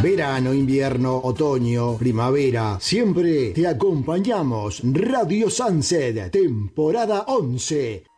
Verano, invierno, otoño, primavera, siempre te acompañamos. Radio Sunset, temporada 11.